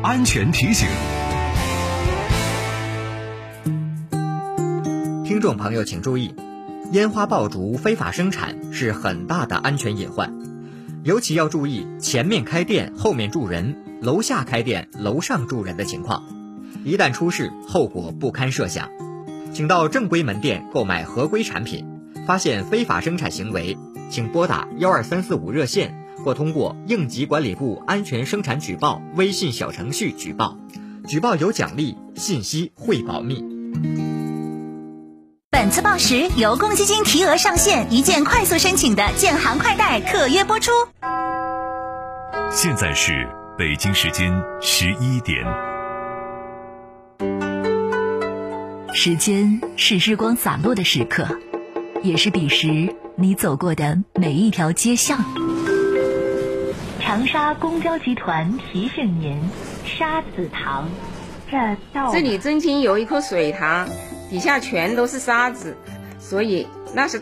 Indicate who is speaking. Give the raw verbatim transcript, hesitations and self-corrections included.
Speaker 1: 安全提醒。
Speaker 2: 听众朋友请注意，烟花爆竹非法生产是很大的安全隐患，尤其要注意前面开店后面住人，楼下开店楼上住人的情况，一旦出事后果不堪设想。请到正规门店购买合规产品，发现非法生产行为，请拨打幺二三四五热线或通过应急管理部安全生产举报微信小程序举报，举报有奖励，信息会保密。
Speaker 3: 本次报时由公积金提额上线一键快速申请的建行快贷特约播出。
Speaker 1: 现在是北京时间十一点。
Speaker 4: 时间是日光洒落的时刻，也是彼时你走过的每一条街巷。长沙公交集团提醒您：沙子塘，这到
Speaker 5: 这里真心有一颗水塘，底下全都是沙子，所以那是